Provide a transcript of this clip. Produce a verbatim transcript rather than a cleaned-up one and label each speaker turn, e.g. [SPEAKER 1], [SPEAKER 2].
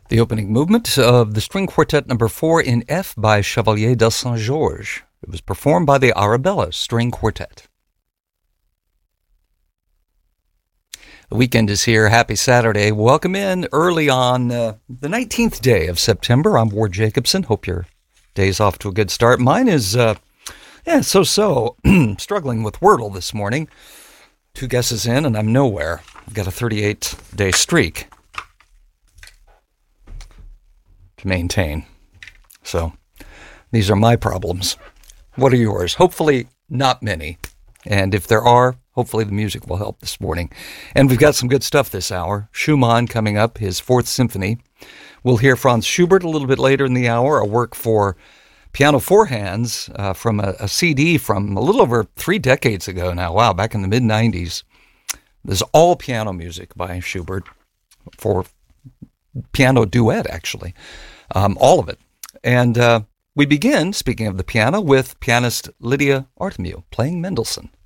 [SPEAKER 1] The opening movement of the string quartet number four in F by Chevalier de Saint-Georges. It was performed by the Arabella String Quartet. The weekend is here. Happy Saturday. Welcome in early on uh, the nineteenth day of September. I'm Ward Jacobson. Hope your day's off to a good start. Mine is, uh, yeah, so-so. Struggling with Wordle this morning. Two guesses in, and I'm nowhere. I've got a thirty-eight day streak to maintain. So these are my problems. What are yours? Hopefully not many. And if there are, hopefully the music will help this morning. And we've got some good stuff this hour. Schumann coming up, his Fourth Symphony. We'll hear Franz Schubert a little bit later in the hour, a work for piano four hands uh, from a, a C D from a little over three decades ago now. Wow, back in the mid nineties. There's all piano music by Schubert for piano duet, actually. Um, all of it. And uh, we begin, speaking of the piano, with pianist Lydia Artemiou playing Mendelssohn.